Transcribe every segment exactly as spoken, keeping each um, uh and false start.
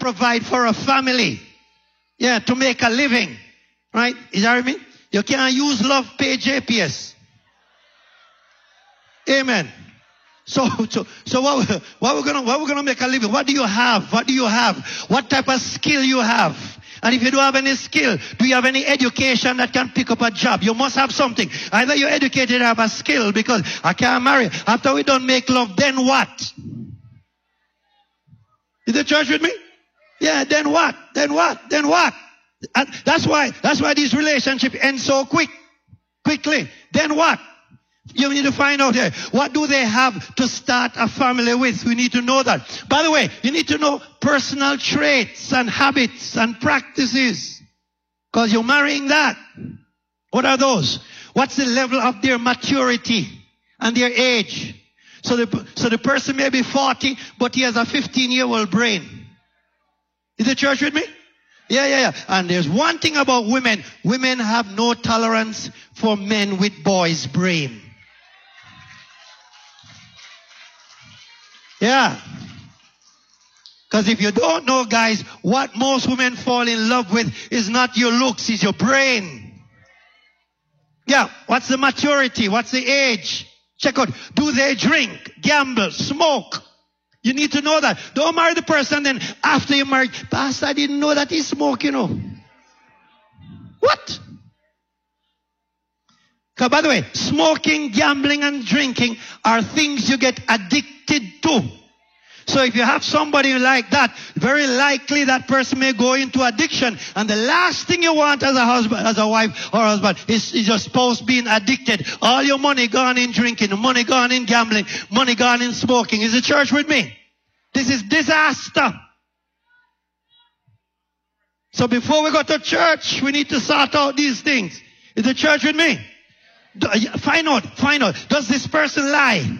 provide for a family. Yeah, to make a living. Right? Is that what I mean? You can't use love, pay J P S. Amen. So, so, so what, what we're gonna, what we're gonna make a living? What do you have? What do you have? What type of skill you have? And if you don't have any skill, do you have any education that can pick up a job? You must have something. Either you're educated or have a skill, because I can't marry. After we don't make love, then what? Is the church with me? Yeah, then what? Then what? Then what? And that's why, that's why these relationships end so quick, quickly. Then what? You need to find out here. What do they have to start a family with? We need to know that. By the way, you need to know personal traits and habits and practices. Because you're marrying that. What are those? What's the level of their maturity and their age? So the, so the person may be forty, but he has a fifteen-year-old brain. Is the church with me? Yeah, yeah, yeah. And there's one thing about women. Women have no tolerance for men with boys' brain. Yeah. Because if you don't know, guys, what most women fall in love with is not your looks, it's your brain. Yeah. What's the maturity? What's the age? Check out. Do they drink, gamble, smoke? You need to know that. Don't marry the person, then after you marry, Pastor, I didn't know that he smoked, you know. What? Because by the way, smoking, gambling, and drinking are things you get addicted to. So if you have somebody like that, very likely that person may go into addiction. And the last thing you want as a husband, as a wife or husband, is, is your spouse being addicted. All your money gone in drinking, money gone in gambling, money gone in smoking. Is the church with me? This is disaster. So before we go to church, we need to sort out these things. Is the church with me? Find out, find out. Does this person lie?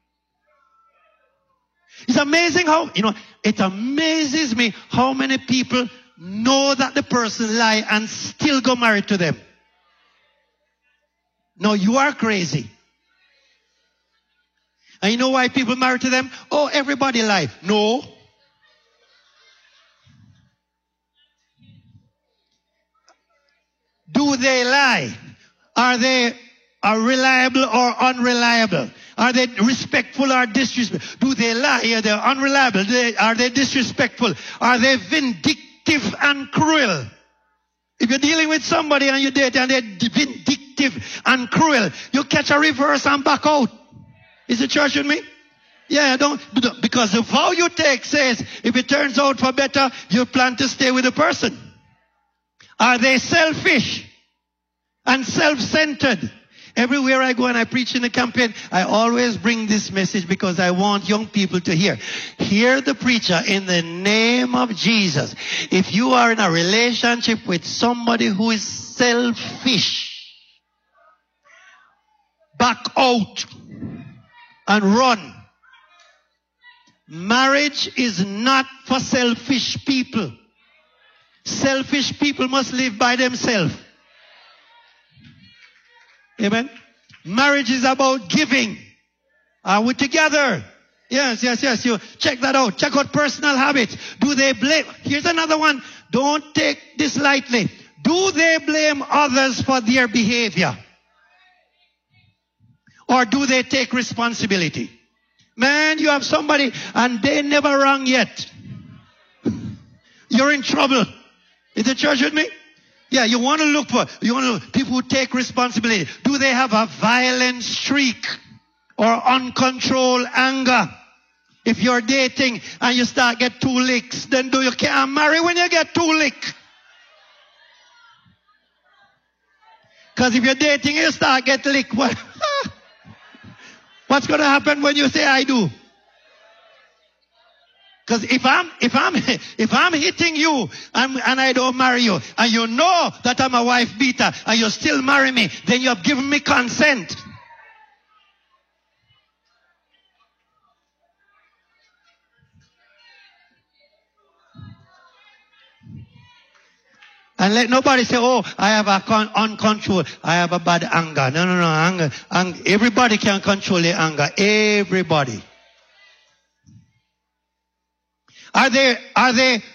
It's amazing how, you know, it amazes me how many people know that the person lie and still go married to them. No, you are crazy. And you know why people marry to them? Oh, everybody lie. No. Do they lie? Are they are reliable or unreliable? Are they respectful or disrespectful? Do they lie? Are they unreliable? They, are they disrespectful? Are they vindictive and cruel? If you're dealing with somebody and you date and they're vindictive and cruel, you catch a reverse and back out. Is the church with me? Yeah, don't, because the vow you take says, if it turns out for better, you plan to stay with the person. Are they selfish and self-centered? Everywhere I go and I preach in the campaign, I always bring this message because I want young people to hear. Hear the preacher in the name of Jesus. If you are in a relationship with somebody who is selfish, back out and run. Marriage is not for selfish people. Selfish people must live by themselves. Amen. Marriage is about giving. Are we together? Yes, yes, yes. You check that out. Check out personal habits. Do they blame? Here's another one. Don't take this lightly. Do they blame others for their behavior? Or do they take responsibility? Man, you have somebody and they never wrong yet. You're in trouble. Is the church with me? Yeah, you want to look for, you want to look, people who take responsibility. Do they have a violent streak or uncontrolled anger? If you're dating and you start get two licks, then do you can't marry when you get two licks? Because if you're dating and you start get licked, what, what's going to happen when you say I do? Because if I'm if I'm if I'm hitting you and, and I don't marry you, and you know that I'm a wife beater and you still marry me, then you have given me consent. And let nobody say, oh, I have a con- uncontrolled, I have a bad anger. No, no, no, anger. anger. Everybody can control their anger. Everybody. Are they, are they